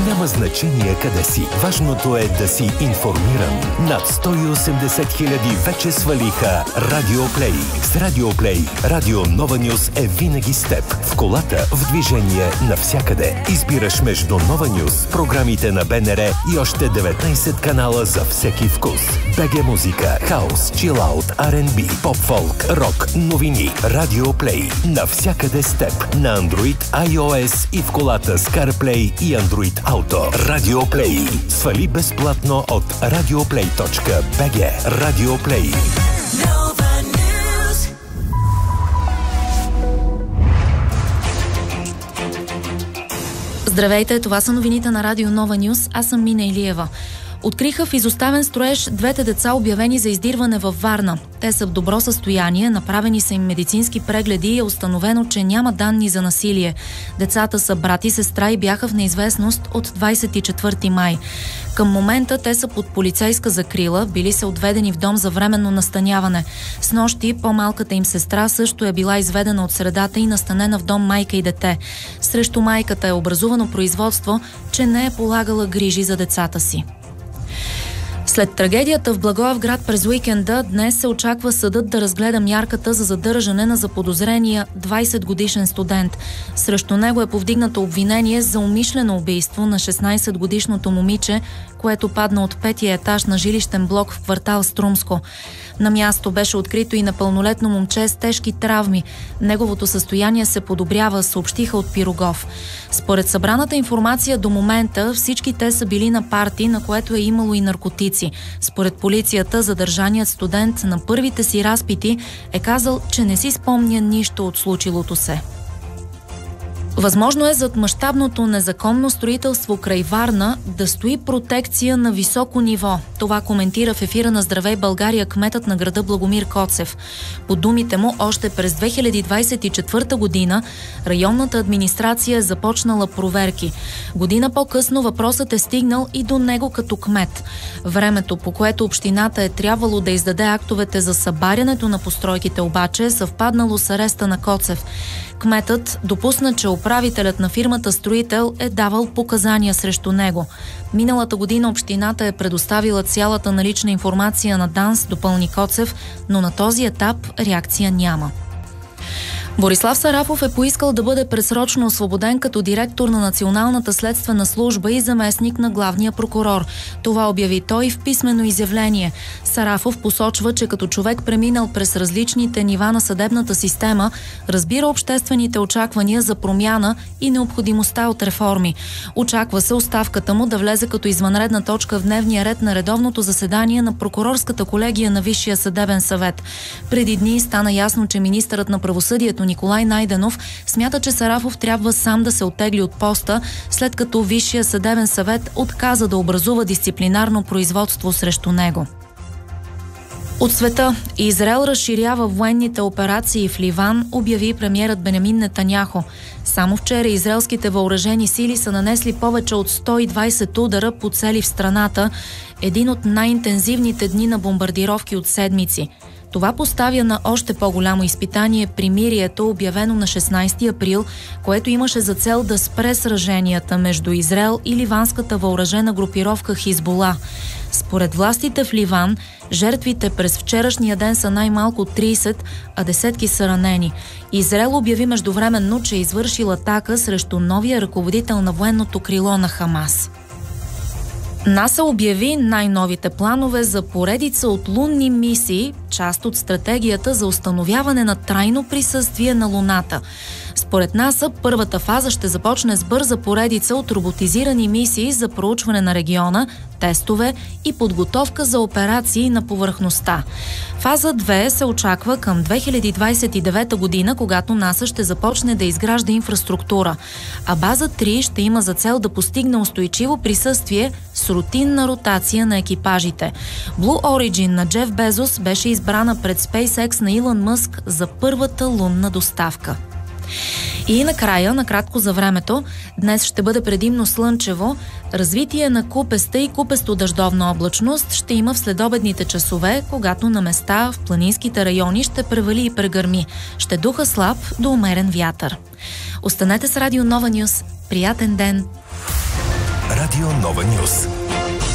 Няма значение къде си. Важното е да си информиран. Над 180 хиляди вече свалиха Радиоплей. С Радиоплей Радио Нова Нюс е винаги с теб. В колата, в движение, навсякъде. Избираш между Нова Нюс, програмите на БНР и още 19 канала за всеки вкус. БГ музика, хаус, чилаут, R&B, поп-фолк, рок, новини. Радиоплей. Навсякъде с теб. На Android, iOS и в колата с CarPlay и Android Auto. Радиоплей. Свали безплатно от radioplay.bg. Радиоплей. Здравейте, това са новините на Радио Нова Нюс. Аз съм Мина Илиева. Откриха в изоставен строеж двете деца, обявени за издирване във Варна. Те са в добро състояние, направени са им медицински прегледи и е установено, че няма данни за насилие. Децата са брат и сестра и бяха в неизвестност от 24 май. Към момента те са под полицейска закрила, били са отведени в дом за временно настаняване. Снощи по-малката им сестра също е била изведена от средата и настанена в дом майка и дете. Срещу майката е образувано производство, че не е полагала грижи за децата си. След трагедията в Благоевград през уикенда, днес се очаква съдът да разгледа мярката за задържане на заподозрения 20-годишен студент. Срещу него е повдигнато обвинение за умишлено убийство на 16-годишното момиче, което падна от 5-я етаж на жилищен блок в квартал Струмско. На място беше открито и непълнолетно момче с тежки травми. Неговото състояние се подобрява, съобщиха от Пирогов. Според събраната информация до момента, всички те са били на парти, на което е имало и наркотици. Според полицията, задържаният студент на първите си разпити е казал, че не си спомня нищо от случилото се. Възможно е зад мащабното незаконно строителство край Варна да стои протекция на високо ниво. Това коментира в ефира на Здравей България кметът на града Благомир Коцев. По думите му, още през 2024 година районната администрация е започнала проверки. Година по-късно въпросът е стигнал и до него като кмет. Времето, по което общината е трябвало да издаде актовете за събарянето на постройките, обаче е съвпаднало с ареста на Коцев. Кметът допусна, че управителят на фирмата строител е давал показания срещу него. Миналата година общината е предоставила цялата налична информация на ДАНС, допълни Коцев, но на този етап реакция няма. Борислав Сарафов е поискал да бъде предсрочно освободен като директор на Националната следствена служба и заместник на главния прокурор. Това обяви той в писмено изявление. Сарафов посочва, че като човек преминал през различните нива на съдебната система, разбира обществените очаквания за промяна и необходимостта от реформи. Очаква се оставката му да влезе като извънредна точка в дневния ред на редовното заседание на прокурорската колегия на Висшия съдебен съвет. Преди дни стана ясно, че министърът на правосъдието Николай Найденов смята, че Сарафов трябва сам да се оттегли от поста, след като Висшия съдебен съвет отказа да образува дисциплинарно производство срещу него. От света. Израел разширява военните операции в Ливан, обяви премиерът Бенямин Нетаняху. Само вчера израелските въоръжени сили са нанесли повече от 120 удара по цели в страната, един от най-интензивните дни на бомбардировки от седмици. Това поставя на още по-голямо изпитание примирието, обявено на 16 април, което имаше за цел да спре сраженията между Израел и ливанската въоръжена групировка Хизбула. Според властите в Ливан, жертвите през вчерашния ден са най-малко 30, а десетки са ранени. Израел обяви междувременно, че е извършил атака срещу новия ръководител на военното крило на Хамас. НАСА обяви най-новите планове за поредица от лунни мисии, част от стратегията за установяване на трайно присъствие на Луната. Според НАСА, първата фаза ще започне с бърза поредица от роботизирани мисии за проучване на региона, тестове и подготовка за операции на повърхността. Фаза 2 се очаква към 2029 година, когато НАСА ще започне да изгражда инфраструктура, а база 3 ще има за цел да постигне устойчиво присъствие с рутинна ротация на екипажите. Blue Origin на Джеф Безос беше избрана пред SpaceX на Илон Мъск за първата лунна доставка. И накрая, накратко за времето, днес ще бъде предимно слънчево. Развитие на купеста и купесто-дъждовна облачност ще има в следобедните часове, когато на места в планинските райони ще превали и прегърми. Ще духа слаб до умерен вятър. Останете с Радио Нова Нюс. Приятен ден! Радио Нова Нюс.